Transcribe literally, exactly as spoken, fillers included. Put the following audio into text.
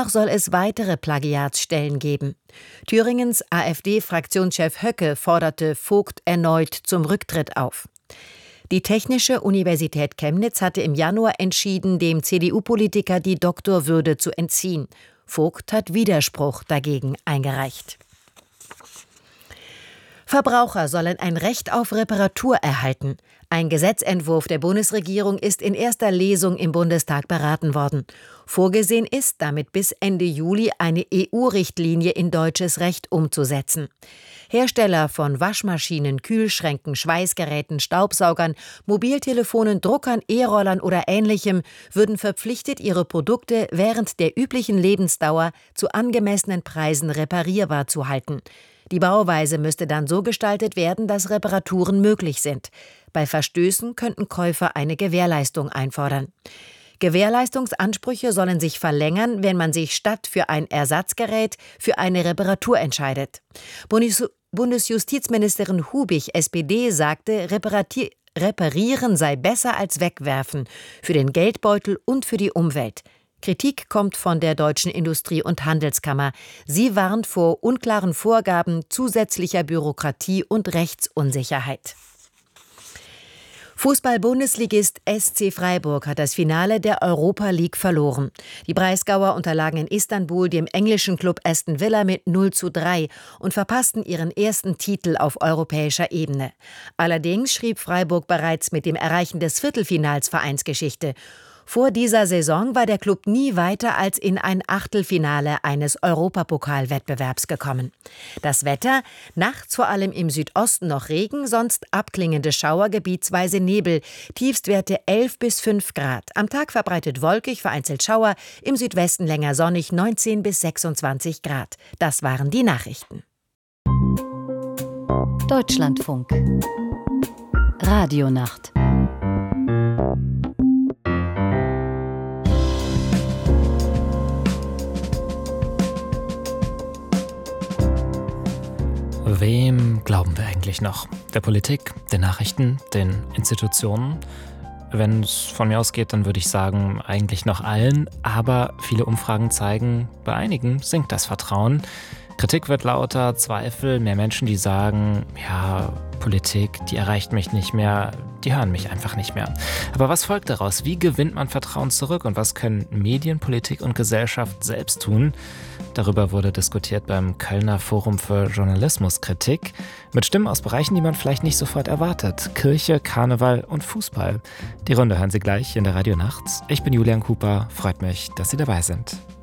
Demnach soll es weitere Plagiatsstellen geben. Thüringens AfD-Fraktionschef Höcke forderte Vogt erneut zum Rücktritt auf. Die Technische Universität Chemnitz hatte im Januar entschieden, dem C D U-Politiker die Doktorwürde zu entziehen. Vogt hat Widerspruch dagegen eingereicht. Verbraucher sollen ein Recht auf Reparatur erhalten. Ein Gesetzentwurf der Bundesregierung ist in erster Lesung im Bundestag beraten worden. Vorgesehen ist, damit bis Ende Juli eine E U-Richtlinie in deutsches Recht umzusetzen. Hersteller von Waschmaschinen, Kühlschränken, Schweißgeräten, Staubsaugern, Mobiltelefonen, Druckern, E-Rollern oder Ähnlichem würden verpflichtet, ihre Produkte während der üblichen Lebensdauer zu angemessenen Preisen reparierbar zu halten. Die Bauweise müsste dann so gestaltet werden, dass Reparaturen möglich sind. Bei Verstößen könnten Käufer eine Gewährleistung einfordern. Gewährleistungsansprüche sollen sich verlängern, wenn man sich statt für ein Ersatzgerät für eine Reparatur entscheidet. Bundes- Bundesjustizministerin Hubich, S P D, sagte, Reparati- Reparieren sei besser als wegwerfen, für den Geldbeutel und für die Umwelt. Kritik kommt von der Deutschen Industrie- und Handelskammer. Sie warnt vor unklaren Vorgaben, zusätzlicher Bürokratie und Rechtsunsicherheit. Fußball-Bundesligist S C Freiburg hat das Finale der Europa League verloren. Die Breisgauer unterlagen in Istanbul dem englischen Klub Aston Villa mit null zu drei und verpassten ihren ersten Titel auf europäischer Ebene. Allerdings schrieb Freiburg bereits mit dem Erreichen des Viertelfinals Vereinsgeschichte. Vor dieser Saison war der Klub nie weiter als in ein Achtelfinale eines Europapokalwettbewerbs gekommen. Das Wetter: nachts vor allem im Südosten noch Regen, sonst abklingende Schauer, gebietsweise Nebel, Tiefstwerte elf bis fünf Grad. Am Tag verbreitet wolkig, vereinzelt Schauer, im Südwesten länger sonnig, neunzehn bis sechsundzwanzig Grad. Das waren die Nachrichten. Deutschlandfunk Radionacht. Wem glauben wir eigentlich noch? Der Politik, den Nachrichten, den Institutionen? Wenn es von mir ausgeht, dann würde ich sagen, eigentlich noch allen. Aber viele Umfragen zeigen, bei einigen sinkt das Vertrauen. Kritik wird lauter, Zweifel, mehr Menschen, die sagen, ja, Politik, die erreicht mich nicht mehr, die hören mich einfach nicht mehr. Aber was folgt daraus? Wie gewinnt man Vertrauen zurück? Und was können Medien, Politik und Gesellschaft selbst tun? Darüber wurde diskutiert beim Kölner Forum für Journalismuskritik mit Stimmen aus Bereichen, die man vielleicht nicht sofort erwartet. Kirche, Karneval und Fußball. Die Runde hören Sie gleich in der Radionacht. Ich bin Julian Cooper, freut mich, dass Sie dabei sind.